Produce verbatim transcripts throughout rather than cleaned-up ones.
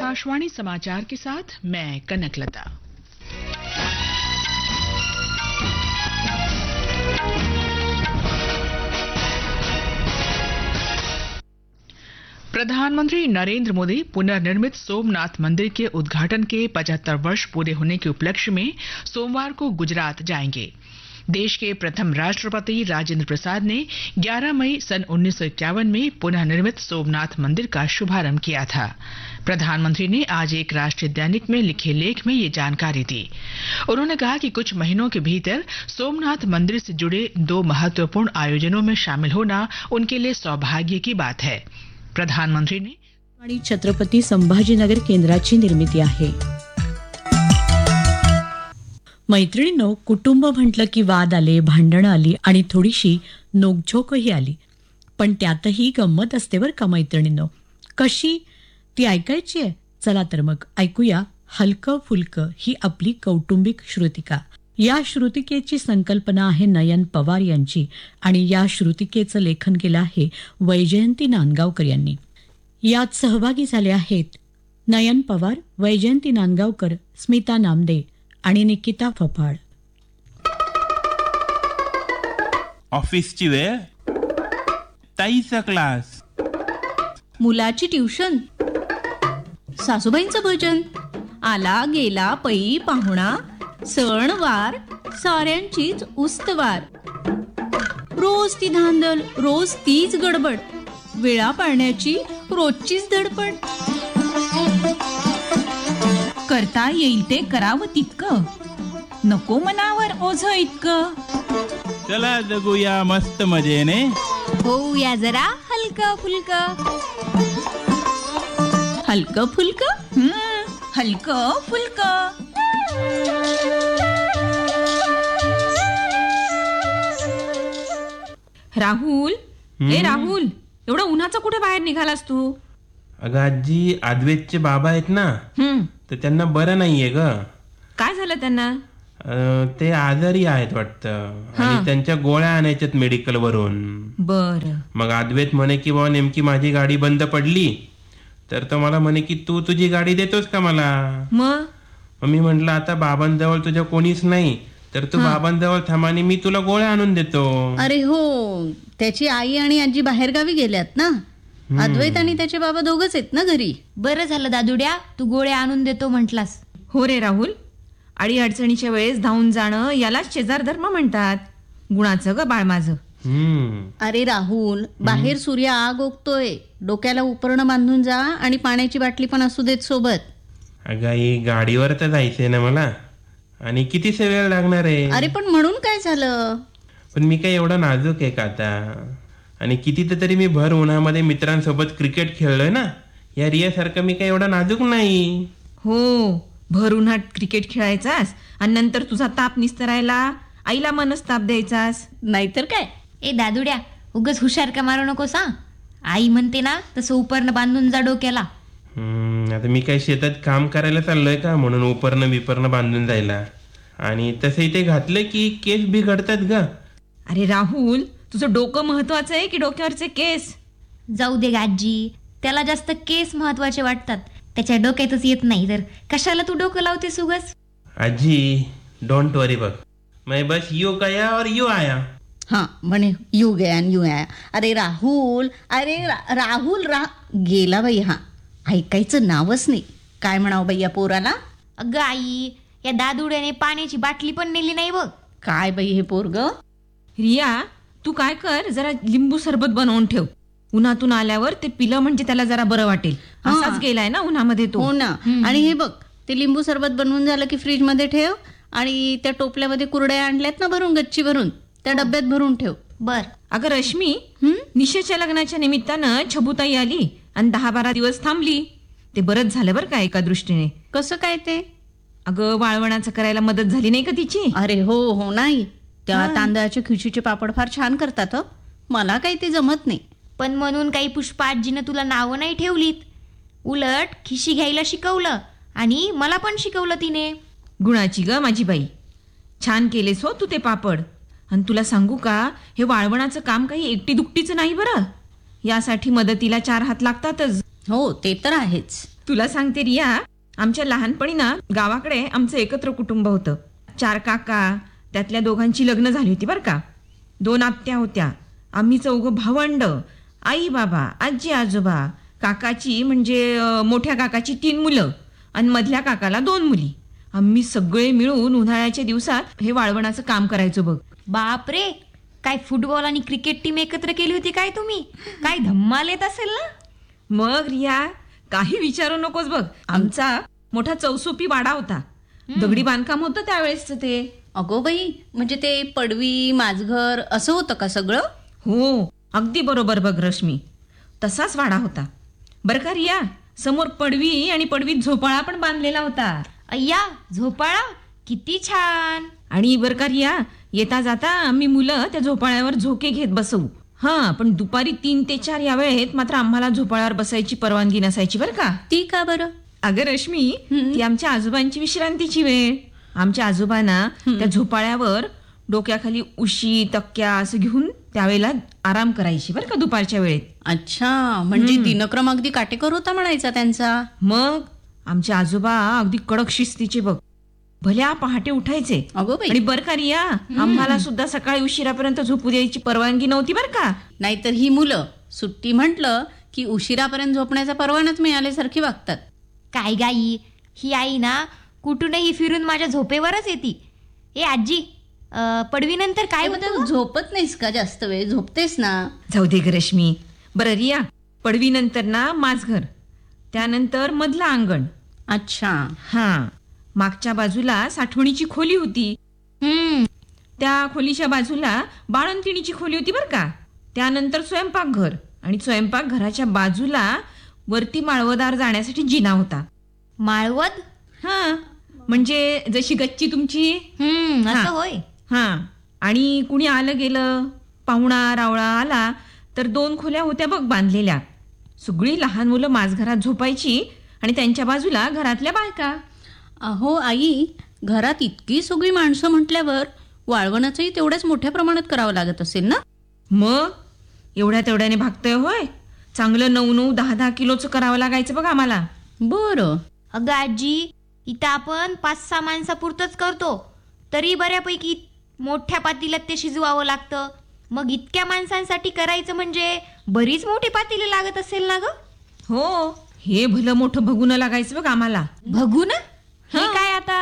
आकाशवाणी समाचार के साथ मैं कनकलता। प्रधानमंत्री नरेंद्र मोदी पुनर्निर्मित सोमनाथ मंदिर के उद्घाटन के पचहत्तर वर्ष पूरे होने के उपलक्ष्य में सोमवार को गुजरात जाएंगे। देश के प्रथम राष्ट्रपति राजेंद्र प्रसाद ने ग्यारह मई सन उन्नीस सौ इक्यावन में पुनः निर्मित सोमनाथ मंदिर का शुभारंभ किया था। प्रधानमंत्री ने आज एक राष्ट्रीय दैनिक में लिखे लेख में ये जानकारी दी। उन्होंने कहा कि कुछ महीनों के भीतर सोमनाथ मंदिर से जुड़े दो महत्वपूर्ण आयोजनों में शामिल होना उनके लिए सौभाग्य की बात है। प्रधानमंत्री ने आणि छत्रपती संभाजीनगर केंद्राची निर्मिती आहे। मैत्रिणींनो, कुटुंब म्हटलं की वाद आले, भांडणं आली आणि थोडीशी नोकझोकही आली, पण त्यातही गंमत असते बरं का मैत्रिणींनो। कशी ती ऐकायची आहे? चला तर मग ऐकूया हलकं फुलकं ही आपली कौटुंबिक श्रुतिका। या श्रुतिकेची संकल्पना आहे नयन पवार यांची आणि या श्रुतिकेचं लेखन केलं आहे वैजयंती नांदगावकर यांनी। यात सहभागी झाले आहेत नयन पवार, वैजयंती नांदगावकर, स्मिता नामदे आणि निकिता फफाड। ऑफिसची वेळ, ताईचा क्लास, मुलाची ट्युशन, सासूबाईंचं भजन, आला गेला पै पाहुणा, सणवार साऱ्यांचीच उस्तवार, रोज ती धांदल, रोज तीच गडबड, वेळा पाळण्याची रोजचीच धडपड। करता येईल ते करावं तितकं, नको मनावर ओझ इतकं। चला जगूया मस्त मजेने, होऊया जरा हलकं फुलकं। हलकं फुलकं, हम्म हलकं फुलकं। राहुल, ए राहुल, एवढं उन्हाचं कुठे बाहेर निघालास तू? अगं आजी, अद्वैतचे बाबा आहेत ना, हम्म तर त्यांना बरं नाहीये ग। काय झालं त्यांना? अं, ते आजारी आहेत वाटतं आणि त्यांच्या गोळ्या आणायच्यात मेडिकल वरून। बर, मग अद्वैत म्हणे की बाबा नेमकी माझी गाडी बंद पडली, तर तो मला म्हणे की तू तुझी गाडी देतोस का मला? मग मग मी म्हंटल आता बाबांजवळ तुझ्या कोणीच नाही, तर तू बाबांजवळ थांबानी मी तुला गोळ्या आणून देतो। अरे हो, त्याची आई आणि आजी बाहेरगावी गेल्यात ना। अद्वैत आणि त्याचे बाबा दोघच आहेत ना घरी। बरं झालं दादुड्या, तू गोळ्या आणून देतो म्हटलास। हो रे राहुल, अडी अडचणीच्या वेळेस धावून जाणं यालाच शेजार धर्म म्हणतात। गुणाचं ग बाळ माझं। हम्म अरे राहुल, बाहेर सूर्य आग ओकतोय, डोक्याला उपरणं बांधून जा आणि पाण्याची बाटली पण असू देत सोबत। अगं आई, गाडीवर तर जायचंय ना मला, आणि कितीसे वेळ लागणार आहे? अरे पण म्हणून काय झालं? पण मी काय एवढा नाजूक आहे का आता? आणि किती तरी मी भर उन्हामध्ये मित्रांसोबत क्रिकेट खेळलोय ना, या रियासारखं मी काय एवढा नाजूक नाही। हो, भर उन्हात क्रिकेट खेळायचास आणि नंतर तुझा ताप निस्तरायला आईला मनस्ताप द्यायचास, नाहीतर काय। ए दादुड्या, उगच हुशार का मारू नको सा। आई म्हणते ना तसं उपरणं बांधून जा डोक्याला। हम्म आता मी काय शेतात काम करायला चाललोय का म्हणून उपरणं बिपरणं बांधून जायला? आणि तसंही ते घातलं की केस बिघडतात ग। अरे राहुल, तुझं डोकं महत्वाचं आहे की डोक्यावरचे केस? जाऊ दे गाजी, त्याला जास्त केस महत्वाचे वाटतात, त्याच्या डोक्यातच येत नाही, तर कशाला तू डोकं लावतेस उगच? आजी डोंट वरी, बघ मैं बस यू गया और यू आया। हाँ म्हणे यू गया आणि यू आया। अरे राहुल, अरे रा, राहुल रा गेला बाई। हा, ऐकायचं नावच नाही। काय म्हणावं बाई या पोराला? अगं आई, या दादुड्याने पाण्याची बाटली पण नेली नाही बघ। काय बाई हे पोरग। रिया, तू काय कर, जरा लिंबू सरबत बनवून ठेव। उन्हातून आल्यावर ते पिलं म्हणजे त्याला जरा बरं वाटेल। असाच गेलाय ना उन्हामध्ये तो। हो ना। आणि हे बघ, ते लिंबू सरबत बनवून झालं की फ्रीज मध्ये ठेव, आणि त्या टोपल्यामध्ये कुरड्या आणल्यात ना भरून, गच्ची भरून, त्या डब्यात भरून ठेव। बर। अगं रश्मी, निशेच्या लग्नाच्या निमित्तानं छबुताई आली आणि दहा बारा दिवस थांबली। ते बरंच झालं बरं का एका दृष्टीने। कसं काय ते? अगं वाळवणाचं करायला मदत झाली नाही का तिची? अरे हो हो, नाही त्या तांदळाचे खिशीचे पापड फार छान करतात। मला काही ते जमत नाही। पण म्हणून काही पुष्पा आजीनं तुला नावं नाही ठेवलीत, उलट खिशी घ्यायला शिकवलं आणि मला पण शिकवलं तिने। गुणाची ग माझी बाई, छान केलेस हो तू ते पापड। आणि तुला सांगू का, हे वाळवणाचं काम काही एकटी दुकटीचं नाही बरं, यासाठी मदतीला चार हात लागतातच। हो ते तर आहेच. तुला सांगते रिया, आमच्या लहानपणी ना गावाकडे आमचं एकत्र कुटुंब होतं. चार काका, त्यातल्या दोघांची लग्न झाली होती बरं का. दोन आत्या होत्या, आम्ही चौघं भावंड, आई बाबा, आजी आजोबा, काकाची म्हणजे अं, मोठ्या काकाची तीन मुलं आणि मधल्या काकाला दोन मुली. आम्ही सगळे मिळून उन्हाळ्याच्या दिवसात हे वाळवणाचं काम करायचो बघ. बापरे, काय फुटबॉल आणि क्रिकेट टीम एकत्र केली होती काय तुम्ही? काय धम्माल येत असेल ना. मग रिया, काही विचारू नकोस बघ. आमचा मोठा चौसोपी वाडा होता, दगडी बांधकाम होतं त्यावेळेस ते. अगो बाई, म्हणजे ते पडवी माझघर असं होतं का सगळं? हो, अगदी बरोबर बघ रश्मी, तसाच वाडा होता बरं का रिया. समोर पडवी आणि पडवीत झोपाळा पण बांधलेला होता. अय्या, झोपाळा किती छान. आणि बरं का रिया, येता जाता आम्ही मुलं त्या झोपाळ्यावर झोके घेत बसवू. हा, पण दुपारी तीन ते चार या वेळेत मात्र आम्हाला झोपाळ्यावर बसायची परवानगी नसायची बरं का. ती का बरं? अगं रश्मी, ती आमच्या आजोबांची विश्रांतीची वेळ. आमच्या आजोबांना त्या झोपाळ्यावर डोक्याखाली उशी तक्क्या असं घेऊन त्यावेळेला आराम करायची बरं का दुपारच्या वेळेत. अच्छा, म्हणजे दिनक्रम अगदी काटेकोर होता म्हणायचा त्यांचा. मग आमचे आजोबा अगदी कडक शिस्तीचे बघ, भल्या पहाटे उठायचे. अगो बाई. आणि बरं का रिया, आम्हाला सुद्धा सकाळी उशिरापर्यंत झोपू द्यायची परवानगी नव्हती बरं का. नाहीतर ही मुलं सुट्टी म्हटलं की उशिरापर्यंत झोपण्याचा परवानाच मिळाल्यासारखी वागतात. काय गाई, ही आई ना कुठूनही फिरून माझ्या झोपेवरच येते. ए आजी, अं, पडवीनंतर काय काय होतं? झोपत नाहीस का जास्त वेळ? झोपतेस ना. जाऊ दे ग रश्मी. बरं रिया, पडवीनंतर ना माझघर, त्यानंतर मधलं अंगण. अच्छा. हा, मागच्या बाजूला साठवणीची खोली होती, हम्म, त्या खोलीच्या बाजूला बाळंतिणीची खोली होती बरं का. त्यानंतर स्वयंपाकघर, आणि स्वयंपाकघराच्या बाजूला वरती माळवदार जाण्यासाठी जिना होता. माळवद. हा, म्हणजे जशी गच्ची तुमची. हम्म, हा. असं होय. हा, आणि कुणी आलं गेलं, पाहुणा रावळा आला तर दोन खोल्या होत्या बघ बांधलेल्या. सगळी लहान मुलं माझघरात झोपायची आणि त्यांच्या बाजूला घरातल्या बायका. अहो आई, घरात इतकी सगळी माणसं म्हटल्यावर वाळवणाचंही तेवढ्याच मोठ्या प्रमाणात करावं लागत असेल ना. मग एवढ्या तेवढ्याने भागतंय होय. चांगलं नऊ नऊ दहा दहा किलोचं करावं लागायचं बघ आम्हाला. बरं. अगं आजी, इथं आपण पाच सहा माणसापुरतंच करतो, तरी बऱ्यापैकी मोठ्या पातेल्यात ते शिजवावं लागतं. मग इतक्या माणसांसाठी करायचं म्हणजे बरीच मोठी पातेली लागत असेल ना ग. हो, हे भलं मोठं भगुनं लागायचं बघ आम्हाला. भगू ना, हे काय आता?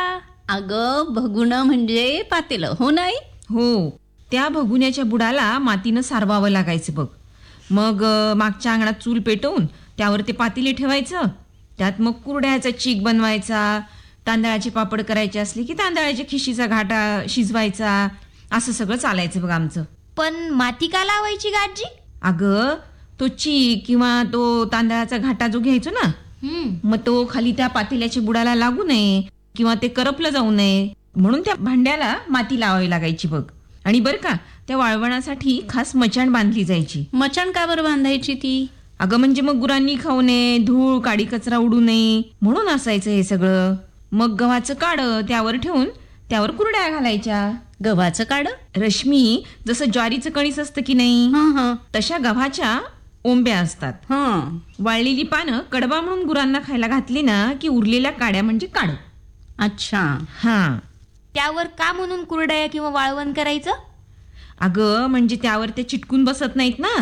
अगं भगुणं म्हणजे पातेलं, हो नाही? हो, त्या भगुन्याच्या बुडाला मातीनं सारवावं लागायचं बघ. मग अं, मागच्या अंगणात चूल पेटवून त्यावर ते पातेले ठेवायचं. त्यात मग कुरड्याचा चीक बनवायचा, तांदळाचे पापड करायचे असले की तांदळाच्या खिशीचा घाटा शिजवायचा, असं सगळं चालायचं बघ आमचं. पण माती का लावायची गा आजी? अगं, तो चीक किंवा तो तांदळाचा घाटा जो घ्यायचो ना, हम्म, मग तो खाली त्या पातेल्याच्या बुडाला लागू नये किंवा ते करपलं जाऊ नये म्हणून त्या भांड्याला माती लावावी लागायची बघ. आणि बरं का, त्या वाळवणासाठी खास मचाण बांधली जायची. मचाण का बरं बांधायची ती? अगं म्हणजे मग गुरांनी खाऊ नये, धूळ काडी कचरा उडू नये म्हणून असायचं हे सगळं. मग गव्हाचं काढ त्यावर ठेवून त्यावर कुरड्या घालायच्या. गव्हाचं काढ? रश्मी, जसं ज्वारीचं कणीस असतं की नाही, हां हां तशा गव्हाच्या ओंब्या असतात. हां. वाळलेली पानं कडबा म्हणून गुरांना खायला घातली ना की उरलेल्या काड्या म्हणजे काढ. अच्छा. हा, त्यावर का म्हणून कुरडया किंवा वाळवण करायचं? अगं म्हणजे त्यावर ते चिटकून बसत नाहीत ना,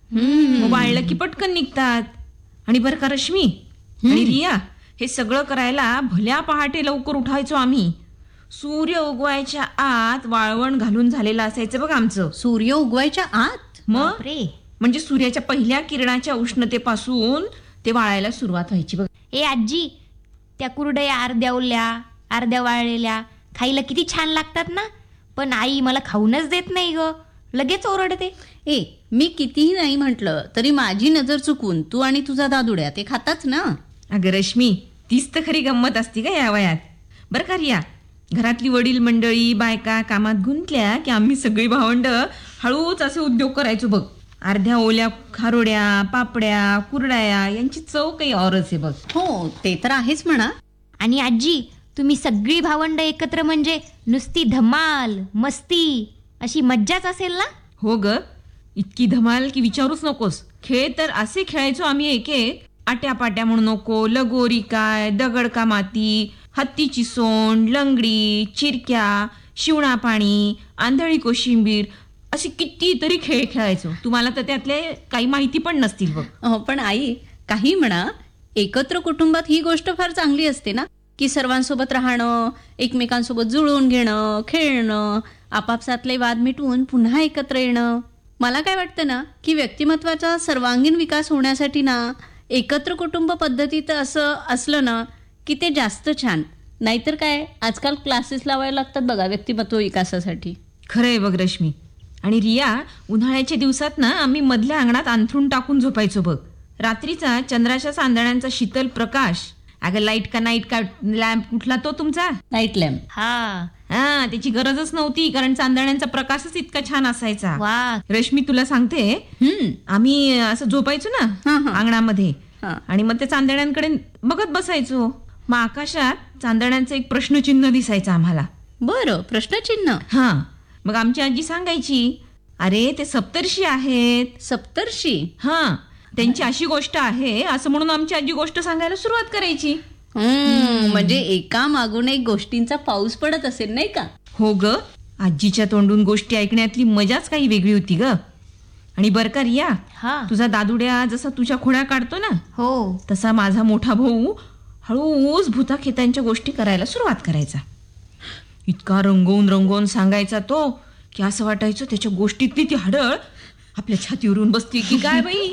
मग वाळलं की पटकन निघतात. आणि बरं का रश्मी आणि रिया, हे सगळं करायला भल्या पहाटे लवकर उठायचो आम्ही. सूर्य उगवायच्या आत वाळवण घालून झालेलं असायचं बघ आमचं. सूर्य उगवायच्या आत? मग बापरे. म्हणजे सूर्याच्या पहिल्या किरणाच्या उष्णतेपासून ते वाळायला सुरुवात व्हायची बघ. ए आजी, त्या कुरडया अर्ध्या ओल्या अर्ध्या वाळलेल्या खायला किती छान लागतात ना. पण आई मला खाऊनच देत नाही ग, लगेच ओरडते. ए, मी कितीही नाही म्हटलं तरी माझी नजर चुकून तू आणि तुझा दादुड्या ते खाताच ना. अगं रश्मी, तीच तर खरी गंमत असती का या वयात. बरं का रिया, घरातली वडील मंडळी बायका कामात गुंतल्या की आम्ही सगळी भावंड हळूच असे उद्योग करायचो बघ. अर्ध्या ओल्या खारोड्या, पापड्या, कुरड्या यांची चव काही औरच आहे बघ. हो, ते तर आहेच म्हणा. आणि आजी, तुम्ही सगळी भावंड एकत्र म्हणजे नुसती धमाल मस्ती अशी मज्जाच असेल ना. हो ग, इतकी धमाल की विचारूच नकोस. खेळ तर असे खेळायचो आम्ही एक एक आट्यापाट्या म्हणू नको, लगोरी काय, दगड का माती, हत्तीची सोंड, लंगडी, चिरक्या, शिवणा पाणी, आंधळी कोशिंबीर, असे कितीतरी खेळ खेळायचो. तुम्हाला तर त्यातले काही माहिती पण नसतील बघ. हो, पण आई काही म्हणा, एकत्र कुटुंबात ही गोष्ट फार चांगली असते ना, की सर्वांसोबत राहणं, एकमेकांसोबत जुळून घेणं, खेळणं, आपापसातले वाद मिटवून पुन्हा एकत्र येणं. मला काय वाटतं ना, की व्यक्तिमत्वाचा सर्वांगीण विकास होण्यासाठी ना एकत्र कुटुंब पद्धतीत असं असलं ना की ते जास्त छान. नाहीतर काय आजकाल क्लासेस लावायला लागतात बघा व्यक्तिमत्व विकासासाठी. खरंय बघ रश्मी. आणि रिया, उन्हाळ्याच्या दिवसात ना आम्ही मधल्या अंगणात अंथरूण टाकून झोपायचो बघ. रात्रीचा चंद्राच्या चांदण्यांचा शीतल प्रकाश. अगं लाईट का नाईट का लॅम्प कुठला तो तुमचा? Night lamp. हा हा, त्याची गरजच नव्हती, कारण चांदण्यांचा प्रकाशच इतका छान असायचा. वा रश्मी, तुला सांगते, हम्म. आम्ही असं झोपायचो हा, ना हा. अंगणामध्ये, हा. आणि मग त्या चांदण्यांकडे बघत बसायचो. मग आकाशात चांदण्यांचं एक प्रश्नचिन्ह दिसायचं आम्हाला. बरं, प्रश्नचिन्ह. हा, मग आमची आजी सांगायची, अरे ते सप्तर्षी आहेत. सप्तर्षी. हा, त्यांची अशी गोष्ट आहे असं म्हणून आमची आजी गोष्ट सांगायला सुरुवात करायची. हम्म, म्हणजे एका मागून एक गोष्टींचा पाऊस पडत असेल नाही का? हो ग, आजीच्या तोंडून गोष्टी ऐकण्यातली मजाच काही वेगळी होती ग. आणि बरं का रिया, हा तुझा दादुड्या जसा तुझ्या खोड्या काढतो ना, हो तसा माझा मोठा भाऊ हळूच भूताखेतांच्या गोष्टी करायला सुरुवात करायचा. इतका रंगवून रंगवून सांगायचा तो, की असं वाटायचं त्याच्या गोष्टीतली ती हडळ आपल्या छातीवरून बसती की काय बाई.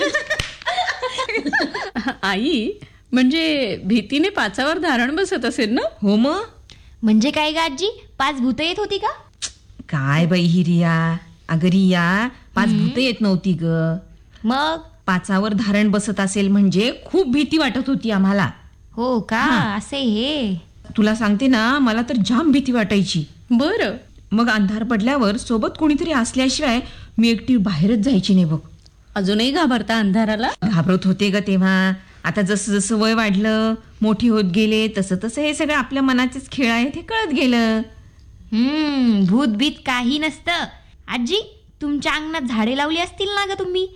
आई, म्हणजे भीतीने पाचावर धारण बसत असेल ना? हो मग म्हणजे काय ग आजी, पाच भूत येत होती का? काय बाई ही रिया. अगं रिया, पाच भूत येत नव्हती ग. मग पाचावर धारण बसत असेल म्हणजे खूप भीती वाटत होती आम्हाला. हो का, असे हे. तुला सांगते ना, मला तर जाम भीती वाटायची. बरं. मग अंधार पडल्यावर सोबत कोणीतरी असल्याशिवाय मी एकटी बाहेरच जायची नाही बघ. अजूनही घाबरता अंधाराला? घाबरत होते ग तेव्हा. आता जसं जसं वय वाढलं, मोठी होत गेले, तसं तसं हे सगळं आपल्या मनाचेच खेळ आहेत हे कळत गेलं. हम्म भूत बीत काही नसतं. आजी, तुमच्या अंगणात झाडे लावली असतील ना ग तुम्ही?